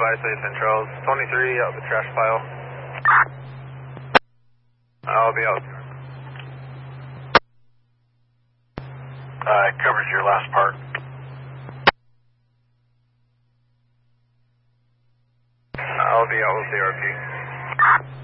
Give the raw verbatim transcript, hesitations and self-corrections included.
Say Centrals. twenty-three out the trash pile. I'll be out. Uh, it covers your last part. I'll be out with the R P.